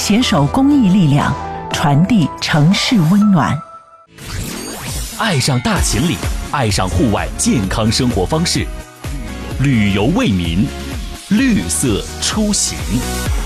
携手公益力量，传递城市温暖。 爱上大秦岭，爱上户外健康生活方式，旅游为民，绿色出行。